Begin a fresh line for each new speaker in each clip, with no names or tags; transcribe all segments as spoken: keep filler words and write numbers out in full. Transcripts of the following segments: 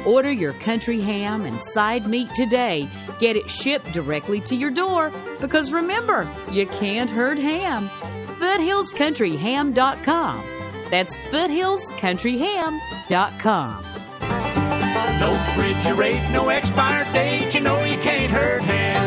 Order your country ham and side meat today. Get it shipped directly to your door. Because remember, you can't hurt ham. Foothills Country Ham dot com. That's Foothills Country Ham dot com.
No refrigerate, no expired date, you know you can't hurt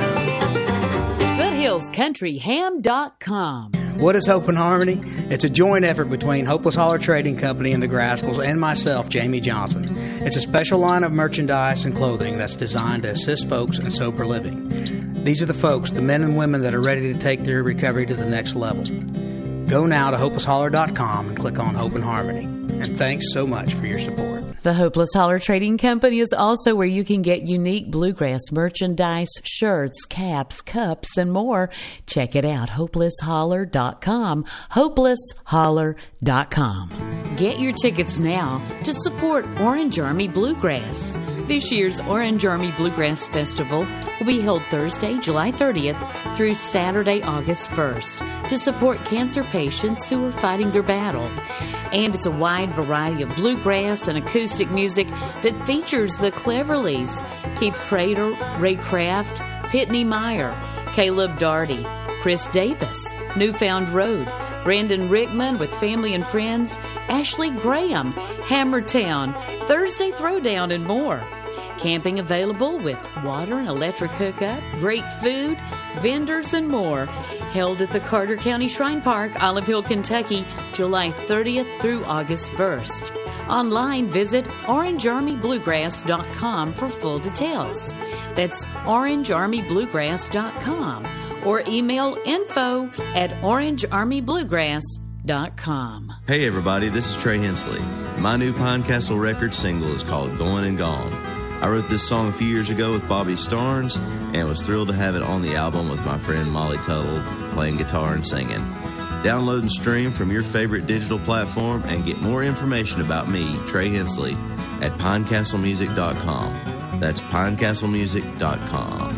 ham.
Foothills Country Ham dot com.
What is Hope and Harmony? It's a joint effort between Hopeless Holler Trading Company and the Grascals and myself, Jamie Johnson. It's a special line of merchandise and clothing that's designed to assist folks in sober living. These are the folks, the men and women that are ready to take their recovery to the next level. Go now to hopeless holler dot com and click on Hope and Harmony. And thanks so much for your support.
The Hopeless Holler Trading Company is also where you can get unique bluegrass merchandise, shirts, caps, cups, and more. Check it out, hopeless holler dot com, hopeless holler dot com. Get your tickets now to support Orange Army Bluegrass. This year's Orange Army Bluegrass Festival will be held Thursday, July thirtieth through Saturday, August first to support cancer patients who are fighting their battle. And it's a wide variety of bluegrass and acoustic music that features the Cleverleys, Keith Prater, Ray Kraft, Pitney Meyer, Caleb Darty, Chris Davis, Newfound Road, Brandon Rickman with family and friends, Ashley Graham, Hammertown, Thursday Throwdown, and more. Camping available with water and electric hookup, great food, vendors, and more. Held at the Carter County Shrine Park, Olive Hill, Kentucky, July thirtieth through August first. Online, visit orange army bluegrass dot com for full details. That's orange army bluegrass dot com or email info at orange army bluegrass dot com.
Hey everybody, this is Trey Hensley. My new Pinecastle record single is called Going and Gone. I wrote this song a few years ago with Bobby Starnes and was thrilled to have it on the album with my friend Molly Tuttle playing guitar and singing. Download and stream from your favorite digital platform and get more information about me, Trey Hensley, at pinecastle music dot com. That's pinecastle music dot com.